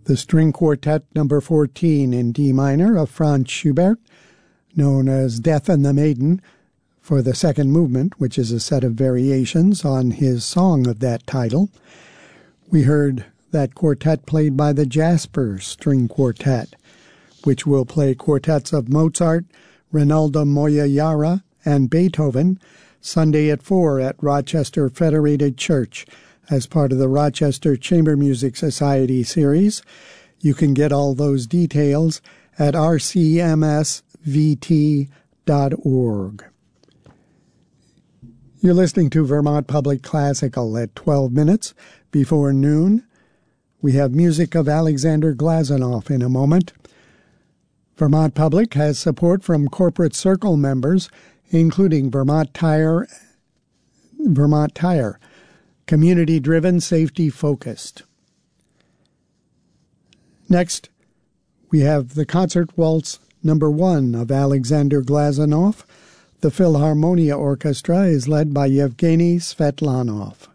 The String Quartet Number 14 in D minor of Franz Schubert, known as Death and the Maiden, for the second movement, which is a set of variations on his song of that title. We heard that quartet played by the Jasper String Quartet, which will play quartets of Mozart, Rinaldo Moyayara, and Beethoven Sunday at 4 at Rochester Federated Church as part of the Rochester Chamber Music Society series. You can get all those details at rcmsvt.org. You're listening to Vermont Public Classical at 12 minutes before noon. We have music of Alexander Glazunov in a moment. Vermont Public has support from Corporate Circle members, including Vermont Tire, community-driven, safety-focused. Next, we have the Concert Waltz Number 1 of Alexander Glazunov. The Philharmonia Orchestra is led by Yevgeny Svetlanov.